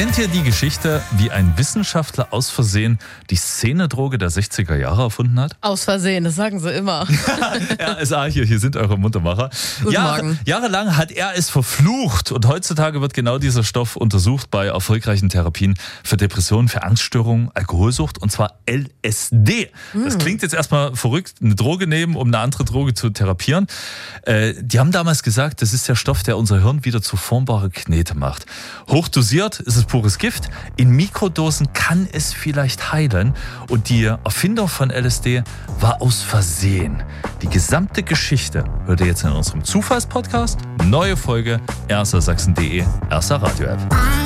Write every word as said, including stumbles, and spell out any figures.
Kennt ihr die Geschichte, wie ein Wissenschaftler aus Versehen die Szenedroge der sechziger Jahre erfunden hat? Aus Versehen, das sagen sie immer. R S A hier, hier sind eure Muntermacher. Guten Jahre, Morgen. Jahrelang hat er es verflucht und heutzutage wird genau dieser Stoff untersucht bei erfolgreichen Therapien für Depressionen, für Angststörungen, Alkoholsucht und zwar L S D. Mm. Das klingt jetzt erstmal verrückt, eine Droge nehmen, um eine andere Droge zu therapieren. Äh, die haben damals gesagt, das ist der Stoff, der unser Hirn wieder zu formbare Knete macht. Hochdosiert ist es pures Gift. In Mikrodosen kann es vielleicht heilen. Und die Erfindung von L S D war aus Versehen. Die gesamte Geschichte hört ihr jetzt in unserem Zufallspodcast. Neue Folge, erster Sachsen punkt de, erster Radio-App.